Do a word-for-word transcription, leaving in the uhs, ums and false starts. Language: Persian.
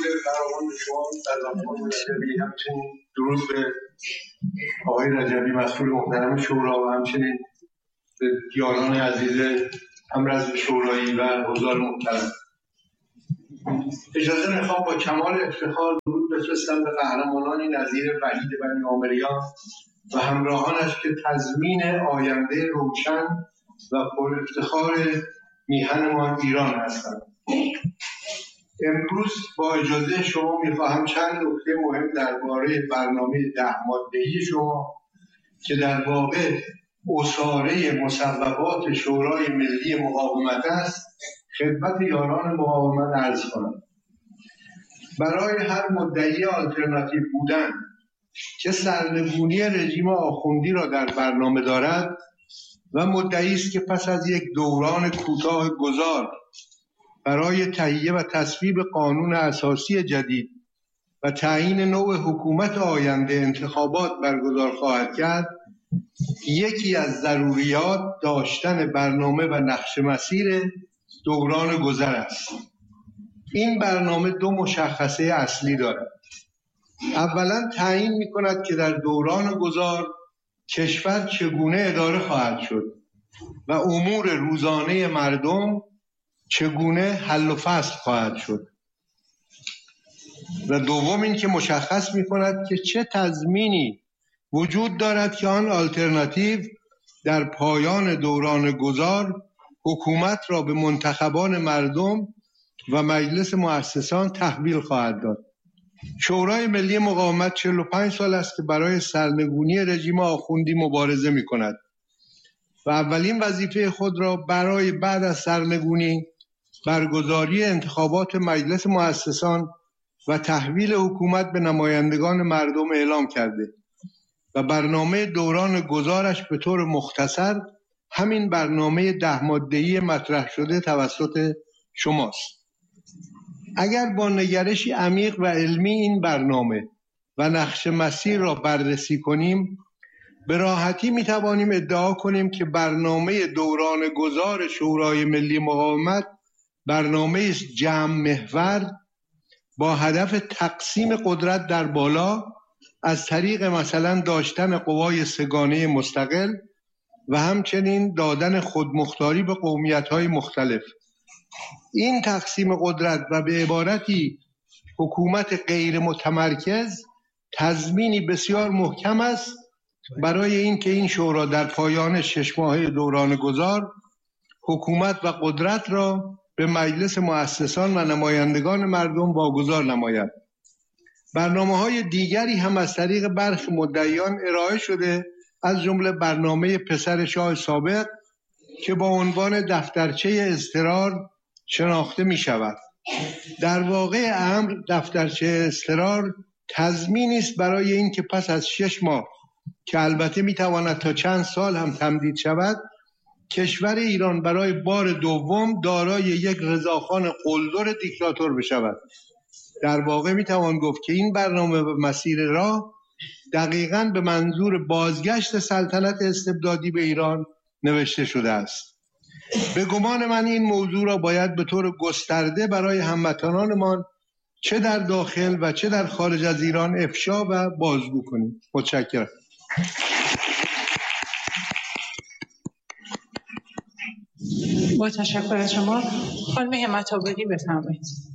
فراوان شما در زمان رجبی، همچنین درود به آقای رجبی مسئول محترم شورا و همچنین به یاران عزیز همرزم شورایی و حضار محترم. اجازه میخوام با کمال افتخار درود بفرستم به قهرمانانی نظیر وحید بنی عامریان و همراهانش که تضمین آینده روشن و پر افتخار میهنمان ایران هستند. امروز با اجازه شما میخواهم چند نکته مهم درباره برنامه ده ماده‌ای شما که در واقع اصاره مصوبات شورای ملی مقاومت است خدمت یاران مقاومت عرض کنم. برای هر مدعی آلترناتیو بودن که سرنگونی رژیم آخوندی را در برنامه دارد و مدعی است که پس از یک دوران کوتاه گذار برای تهیه و تصویب قانون اساسی جدید و تعیین نوع حکومت آینده انتخابات برگزار خواهد کرد، یکی از ضروریات داشتن برنامه و نقش مسیر دوران گذر است. این برنامه دو مشخصه اصلی دارد. اولا تعیین می کند که در دوران گذار کشور چگونه اداره خواهد شد و امور روزانه مردم چگونه حل و فصل خواهد شد. و دوم این که مشخص می کند که چه تضمینی وجود دارد که آن آلترناتیو در پایان دوران گذار حکومت را به منتخبان مردم و مجلس مؤسسان تحویل خواهد داد. شورای ملی مقاومت چهل و پنج سال است که برای سرنگونی رژیم آخوندی مبارزه می کند و اولین وظیفه خود را برای بعد از سرنگونی برگزاری انتخابات مجلس مؤسسان و تحویل حکومت به نمایندگان مردم اعلام کرده و برنامه دوران گذارش به طور مختصر همین برنامه ده ماده‌ای مطرح شده توسط شماست. اگر با نگرشی عمیق و علمی این برنامه و نقش مسیر را بررسی کنیم، به راحتی می توانیم ادعا کنیم که برنامه دوران گذار شورای ملی مقاومت برنامه است جمع محور با هدف تقسیم قدرت در بالا از طریق مثلا داشتن قوای سگانه مستقل و همچنین دادن خودمختاری به قومیت‌های مختلف. این تقسیم قدرت و به عبارتی حکومت غیر متمرکز تضمینی بسیار محکم است برای اینکه این شورا در پایان شش ماهه دوران گذار حکومت و قدرت را به مجلس مؤسسان و نمایندگان مردم واگذار نماید. برنامه‌های دیگری هم از طریق برخی مدعیان ارائه شده، از جمله برنامه پسر شاه سابق که با عنوان دفترچه اضطرار شناخته می شود. در واقع امر دفترچه اضطرار تضمینی است برای اینکه پس از شش ماه که البته می تواند تا چند سال هم تمدید شود، کشور ایران برای بار دوم دارای یک رضاخان قلدر دیکتاتور بشود. در واقع می توان گفت که این برنامه و مسیر راه دقیقاً به منظور بازگشت سلطنت استبدادی به ایران نوشته شده است. به گمان من این موضوع را باید به طور گسترده برای هموطنانمان چه در داخل و چه در خارج از ایران افشا و بازگو کنیم. متشکرم. با تشکر از شما. خانم همت آبادی بفرمایید.